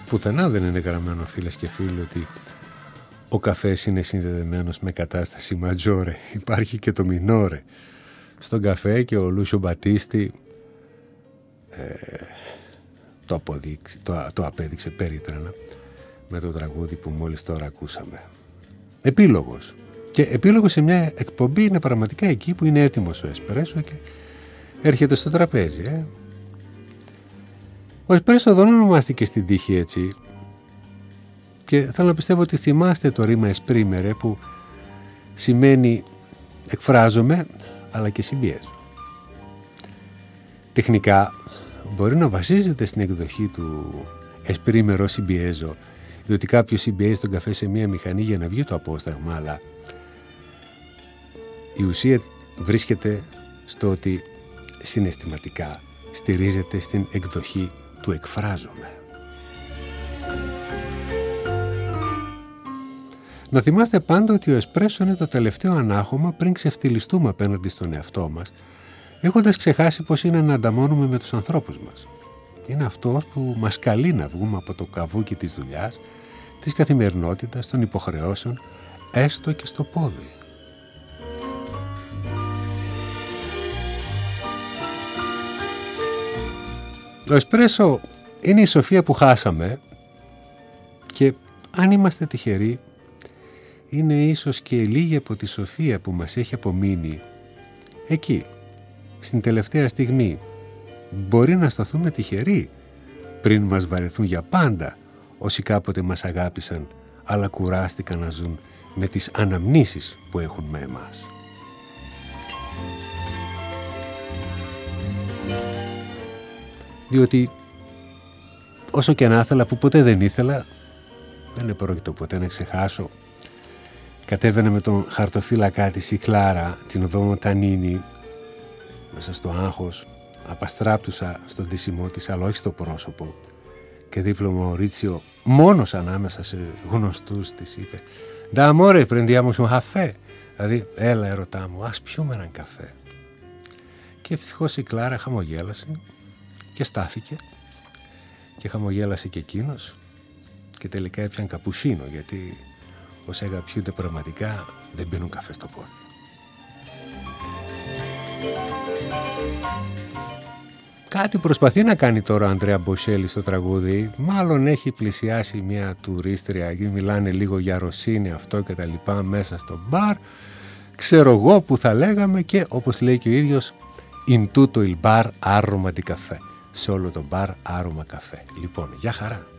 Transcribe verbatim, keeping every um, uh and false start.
Πουθενά δεν είναι γραμμένο, φίλες και φίλοι, ότι ο καφές είναι συνδεδεμένος με κατάσταση ματζόρε. Υπάρχει και το μινόρε στον καφέ και ο Λούσιο Μπατίστη ε, το, αποδείξει, το, το απέδειξε περίτρανα με το τραγούδι που μόλις τώρα ακούσαμε. Επίλογος. Και επίλογος σε μια εκπομπή είναι πραγματικά εκεί που είναι έτοιμος ο εσπρέσο και έρχεται στο τραπέζι. Ε. Ο εσπρέσο δεν ονομάστηκε στην τύχη έτσι. Και θέλω να πιστεύω ότι θυμάστε το ρήμα εσπρίμερε που σημαίνει εκφράζομαι αλλά και συμπιέζω. Τεχνικά μπορεί να βασίζεται στην εκδοχή του εσπρίμερο συμπιέζω, διότι κάποιος συμπιέζει τον καφέ σε μία μηχανή για να βγει το απόσταγμα, αλλά η ουσία βρίσκεται στο ότι συναισθηματικά στηρίζεται στην εκδοχή του εκφράζομαι. Να θυμάστε πάντα ότι ο εσπρέσο είναι το τελευταίο ανάχωμα πριν ξεφτυλιστούμε απέναντι στον εαυτό μας, έχοντας ξεχάσει πως είναι να ανταμώνουμε με τους ανθρώπους μας. Είναι αυτός που μας καλεί να βγούμε από το καβούκι της δουλειάς, της καθημερινότητας, των υποχρεώσεων, έστω και στο πόδι. Ο εσπρέσο είναι η σοφία που χάσαμε και αν είμαστε τυχεροί είναι ίσως και λίγη από τη σοφία που μας έχει απομείνει εκεί, στην τελευταία στιγμή. Μπορεί να σταθούμε τυχεροί πριν μας βαρεθούν για πάντα όσοι κάποτε μας αγάπησαν αλλά κουράστηκαν να ζουν με τις αναμνήσεις που έχουν με εμάς. Διότι όσο και να ήθελα, που ποτέ δεν ήθελα, δεν επρόκειτο ποτέ να ξεχάσω, κατέβαινα με τον χαρτοφύλακα της η Κλάρα την οδό Τανίνη μέσα στο άγχος, απαστράπτουσα στον ντύσιμό της αλλά όχι στο πρόσωπο και δίπλα μου ο Ρίτσιο μόνος ανάμεσα σε γνωστούς της είπε «Da amore, prendiamo un caffè», δηλαδή «έλα ερωτά μου, ας πιούμε έναν καφέ». Και ευτυχώς η Κλάρα χαμογέλασε και στάθηκε και χαμογέλασε και εκείνος και τελικά έπιαν καπουσίνο, γιατί όσοι αγαπιούνται πραγματικά δεν πίνουν καφέ στο πόδι. Κάτι προσπαθεί να κάνει τώρα ο Αντρέα Μποσέλη στο τραγούδι. Μάλλον έχει πλησιάσει μια τουρίστρια και μιλάνε λίγο για Ρωσίνη αυτό και τα λοιπά μέσα στο μπαρ. Ξέρω εγώ που θα λέγαμε και όπως λέει και ο ίδιος «In tutto il bar aroma di caffè». Σε όλο το μπαρ άρωμα καφέ. Λοιπόν, για χαρά.